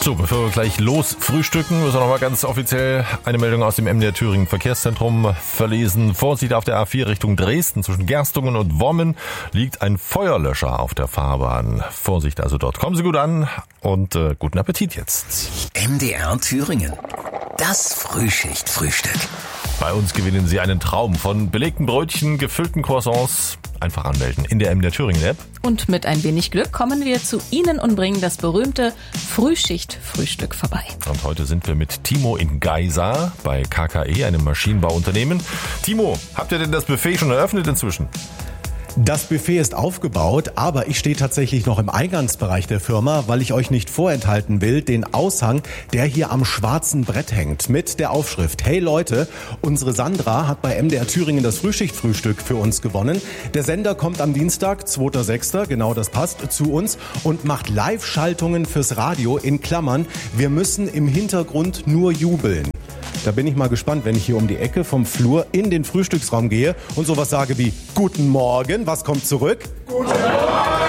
So, bevor wir gleich los frühstücken, müssen wir noch mal ganz offiziell eine Meldung aus dem MDR Thüringen Verkehrszentrum verlesen. Vorsicht auf der A4 Richtung Dresden. Zwischen Gerstungen und Wommen liegt ein Feuerlöscher auf der Fahrbahn. Vorsicht also dort. Kommen Sie gut an und guten Appetit jetzt. MDR Thüringen. Das Frühschicht-Frühstück. Bei uns gewinnen Sie einen Traum von belegten Brötchen, gefüllten Croissants. Einfach anmelden in der MDR Thüringen App. Und mit ein wenig Glück kommen wir zu Ihnen und bringen das berühmte Frühschicht-Frühstück vorbei. Und heute sind wir mit Timo in Geisa bei KKE, einem Maschinenbauunternehmen. Timo, habt ihr denn das Buffet schon eröffnet inzwischen? Das Buffet ist aufgebaut, aber ich stehe tatsächlich noch im Eingangsbereich der Firma, weil ich euch nicht vorenthalten will, den Aushang, der hier am schwarzen Brett hängt, mit der Aufschrift: Hey Leute, unsere Sandra hat bei MDR Thüringen das Frühschicht-Frühstück für uns gewonnen. Der Sender kommt am Dienstag, 2.6., genau das passt, zu uns und macht Live-Schaltungen fürs Radio in Klammern. Wir müssen im Hintergrund nur jubeln. Da bin ich mal gespannt, wenn ich hier um die Ecke vom Flur in den Frühstücksraum gehe und sowas sage wie: Guten Morgen, was kommt zurück? Guten Morgen!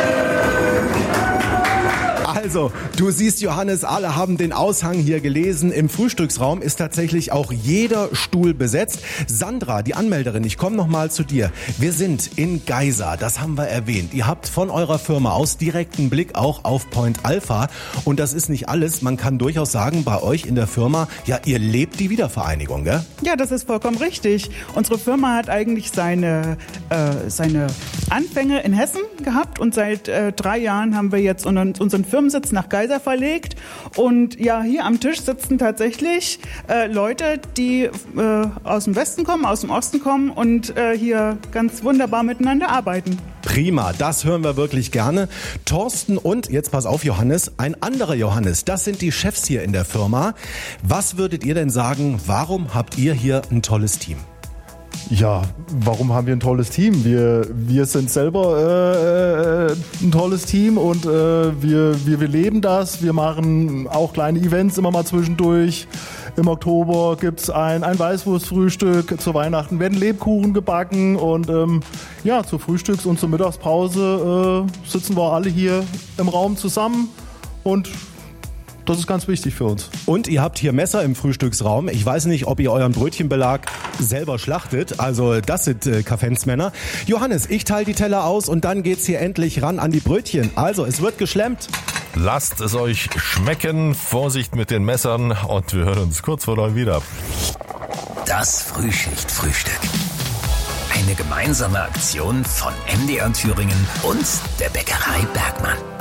Also, du siehst, Johannes, alle haben den Aushang hier gelesen. Im Frühstücksraum ist tatsächlich auch jeder Stuhl besetzt. Sandra, die Anmelderin, ich komme noch mal zu dir. Wir sind in Geisa, das haben wir erwähnt. Ihr habt von eurer Firma aus direkten Blick auch auf Point Alpha. Und das ist nicht alles. Man kann durchaus sagen, bei euch in der Firma, ja, ihr lebt die Wiedervereinigung, gell? Ja, das ist vollkommen richtig. Unsere Firma hat eigentlich seine Anfänge in Hessen gehabt und seit 3 Jahren haben wir jetzt unseren Firmensitz nach Geisa verlegt. Und ja, hier am Tisch sitzen tatsächlich Leute, die aus dem Westen kommen, aus dem Osten kommen und hier ganz wunderbar miteinander arbeiten. Prima, das hören wir wirklich gerne. Thorsten und, jetzt pass auf Johannes, ein anderer Johannes, das sind die Chefs hier in der Firma. Was würdet ihr denn sagen, warum habt ihr hier ein tolles Team? Ja, warum haben wir ein tolles Team? Wir sind selber ein tolles Team und wir leben das. Wir machen auch kleine Events immer mal zwischendurch. Im Oktober gibt's ein Weißwurstfrühstück. Zu Weihnachten werden Lebkuchen gebacken und zur Frühstücks- und zur Mittagspause sitzen wir alle hier im Raum zusammen und das ist ganz wichtig für uns. Und ihr habt hier Messer im Frühstücksraum. Ich weiß nicht, ob ihr euren Brötchenbelag selber schlachtet. Also das sind Kaffensmänner. Johannes, ich teile die Teller aus und dann geht's hier endlich ran an die Brötchen. Also, es wird geschlemmt. Lasst es euch schmecken. Vorsicht mit den Messern und wir hören uns kurz vor 9 wieder. Das Frühschicht-Frühstück. Eine gemeinsame Aktion von MDR Thüringen und der Bäckerei Bergmann.